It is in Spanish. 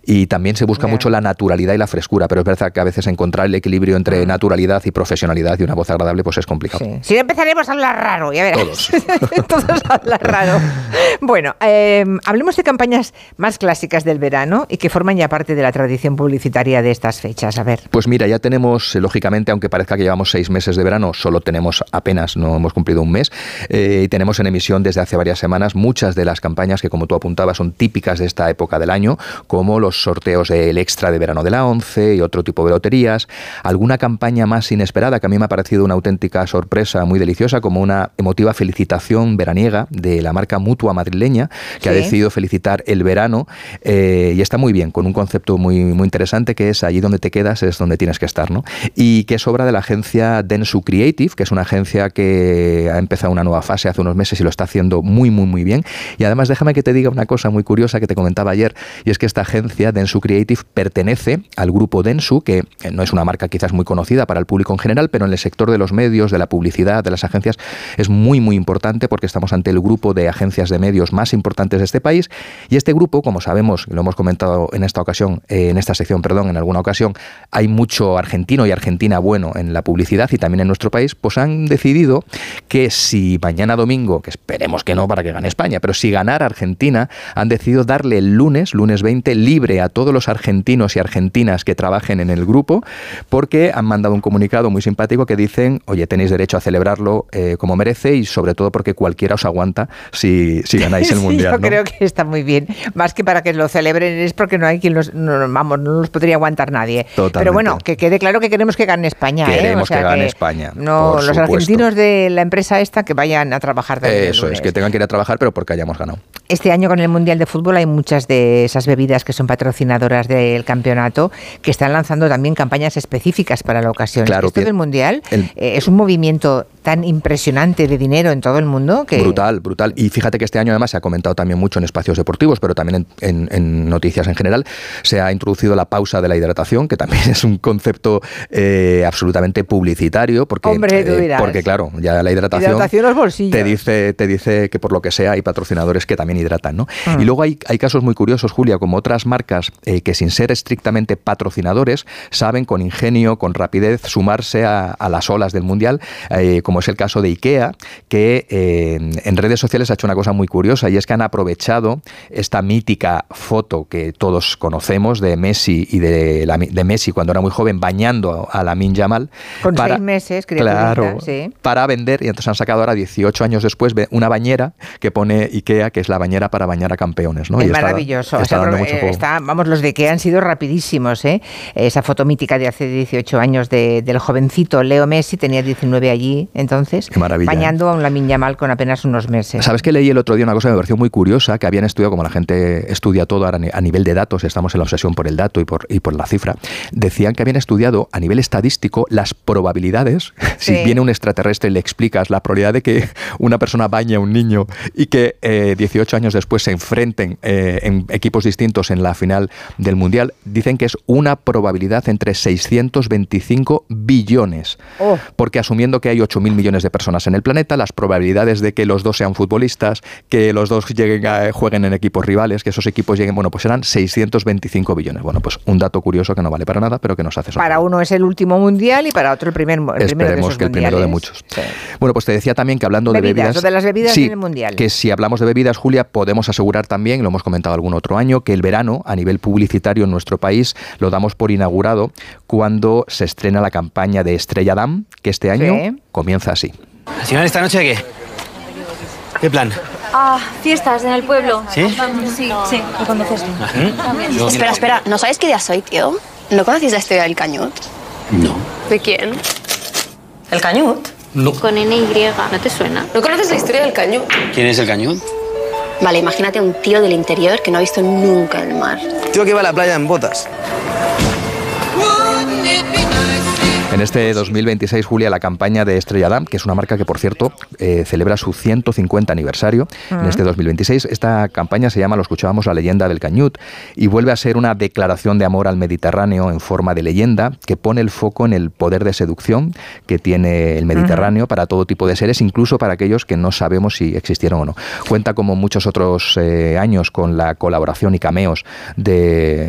Y también se busca mucho la naturalidad y la frescura, pero es verdad que a veces encontrar el equilibrio entre naturalidad y profesionalidad y una voz agradable pues es complicado. Sí. Si empezaremos a hablar raro, ya verás. Todos. Todos hablan raro. Bueno, hablemos de campañas más clásicas del verano y que forman ya parte de la tradición publicitaria de estas fechas. A ver. Pues mira, ya tenemos, lógicamente, aunque parezca que llevamos 6 meses de verano, solo tenemos apenas, no hemos cumplido un mes, y tenemos en emisión desde hace varias semanas muchas de las campañas que, como tú apuntabas, son típicas de esta época del año, como los sorteos del extra de verano de la ONCE y otro tipo de loterías. Alguna campaña más inesperada que a mí me ha parecido una auténtica sorpresa muy deliciosa, como una emotiva felicitación veraniega de la marca Mutua madrileña, que ha decidido felicitar el verano, y está muy bien, con un concepto muy, muy interesante, que es allí donde te quedas es donde tienes que estar, ¿no? Y que es obra de la agencia Dentsu Creative, que es una agencia que ha empezado una nueva fase hace unos meses y lo está haciendo muy, muy, muy bien. Y además déjame que te diga una cosa muy curiosa que te comentaba ayer, y es que esta agencia Dentsu Creative pertenece al grupo Dentsu, que no es una marca quizás muy conocida para el público en general, pero en el sector de los medios, de la publicidad, de las agencias, es muy, muy importante, porque estamos ante el grupo de agencias de medios más importantes de este país. Y este grupo, como sabemos, lo hemos comentado en esta ocasión, en esta sección, en alguna ocasión, hay mucho argentino y argentina bueno en la publicidad y también en nuestro país, pues han decidido que si mañana domingo, que esperemos que no para que gane España, pero si ganara Argentina, han decidido darle el lunes 20, libre a todos los argentinos y argentinas que trabajen en el grupo, porque han mandado un comunicado muy simpático que dicen, oye, tenéis derecho a celebrarlo como merece, y sobre todo porque cualquiera os aguanta si ganáis el Mundial. Yo creo que está muy bien. Más que para que lo celebren es porque no hay quien no los podría aguantar nadie. Totalmente. Pero bueno, que quede claro que queremos que gane España. Queremos que gane España. No, los supuesto. Argentinos de la empresa esta que vayan a trabajar también. Eso es, que tengan que ir a trabajar, pero porque hayamos ganado. Este año con el Mundial de Fútbol hay muchas de esas bebidas que son patrocinadoras del campeonato que están lanzando también campañas específicas para la ocasión. Claro, esto del Mundial es un movimiento tan impresionante de dinero en todo el mundo que... Brutal. Y fíjate que este año además se ha comentado también mucho en espacios deportivos, pero también en noticias en general, se ha introducido la pausa de la hidratación, que también es un concepto absolutamente publicitario, porque, hombre, tú dirás. Porque claro, ya la hidratación los bolsillos. Te dice que por lo que sea hay patrocinadores que también hidratan, ¿no? Y luego hay casos muy curiosos, Julia, como otras marcas que sin ser estrictamente patrocinadores saben con ingenio, con rapidez sumarse a las olas del Mundial, como es el caso de IKEA, que en redes sociales ha hecho una cosa muy curiosa, y es que han aprovechado esta mítica foto que todos conocemos de Messi y de Messi cuando era muy joven bañando a Lamine Yamal. Con 6 meses, claro, sí. Para vender, y entonces han sacado ahora 18 años después una bañera que pone IKEA, que es la bañera para bañar a campeones, ¿no? Es y maravilloso. Vamos, los de IKEA han sido rapidísimos, ¿eh? Esa foto mítica de hace 18 años del jovencito Leo Messi, tenía 19 allí entonces, bañando a un Lamine Yamal con apenas unos meses. ¿Sabes que leí el otro día una cosa que me pareció muy curiosa? Que habían estudiado, como la gente estudia todo a nivel de datos, estamos en la obsesión por el dato y por la cifra, decían que habían estudiado a nivel estadístico las probabilidades, si viene un extraterrestre y le explicas la probabilidad de que una persona bañe a un niño y que 18 años después se enfrenten en equipos distintos en la final del Mundial, dicen que es una probabilidad entre 625 billones. Porque asumiendo que hay 8.000 millones de personas en el planeta, las probabilidades de que los dos sean futbolistas, que los dos jueguen en equipos rivales, que esos equipos lleguen, pues eran 625 billones. Bueno, pues un dato curioso que no vale para nada, pero que nos hace sorprender. Para uno es el último mundial y para otro el primero de esos Esperemos que el primero de muchos. Sí. Bueno, pues te decía también que hablando de bebidas... Lo de las bebidas en el mundial. Que si hablamos de bebidas, Julia, podemos asegurar también, lo hemos comentado algún otro año, que el verano, a nivel publicitario en nuestro país, lo damos por inaugurado cuando se estrena la campaña de Estrella Damm, que este año comienza así. ¿Al final esta noche qué? ¿Qué plan? Fiestas en el pueblo. ¿Sí? Sí, lo conoces tú. Espera, ¿no sabes qué día soy, tío? ¿No conocéis la historia del Cañut? No. ¿De quién? ¿El Cañut? No. Con NY, ¿no te suena? ¿No conoces la historia del Cañut? ¿Quién es el Cañut? Vale, imagínate un tío del interior que no ha visto nunca el mar. Tío que va a la playa en botas. En este 2026, Julia, la campaña de Estrella Damm, que es una marca que, por cierto, celebra su 150 aniversario en este 2026. Esta campaña se llama, lo escuchábamos, La leyenda del Cañut, y vuelve a ser una declaración de amor al Mediterráneo en forma de leyenda que pone el foco en el poder de seducción que tiene el Mediterráneo para todo tipo de seres, incluso para aquellos que no sabemos si existieron o no. Cuenta, como muchos otros años, con la colaboración y cameos de